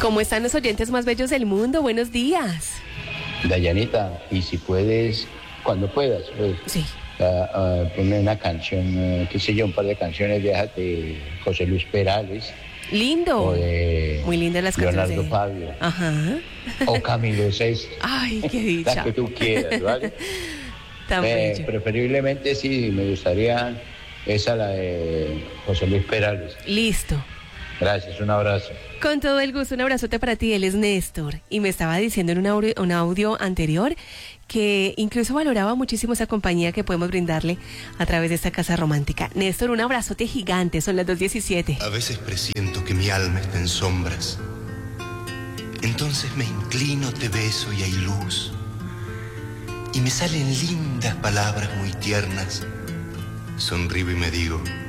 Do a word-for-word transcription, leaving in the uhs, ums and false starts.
¿Cómo están los oyentes más bellos del mundo? Buenos días. Dayanita, y si puedes, cuando puedas, pues, Sí. uh, uh, ponme una canción, uh, qué sé yo, un par de canciones viejas de José Luis Perales. Lindo. O de Muy lindas las canciones Leonardo de... Fabio. Ajá. O Camilo Sesto. Ay, qué dicha. La que tú quieras, ¿vale? Tan eh, bello. preferiblemente sí, me gustaría esa, la de José Luis Perales. Listo. Gracias, un abrazo. Con todo el gusto, un abrazote para ti. Él es Néstor y me estaba diciendo en un audio, un audio anterior que incluso valoraba muchísimo esa compañía que podemos brindarle a través de esta casa romántica. Néstor, un abrazote gigante, son las dos diecisiete. A veces presiento que mi alma está en sombras. Entonces me inclino, te beso y hay luz. Y me salen lindas palabras muy tiernas. Sonrío y me digo...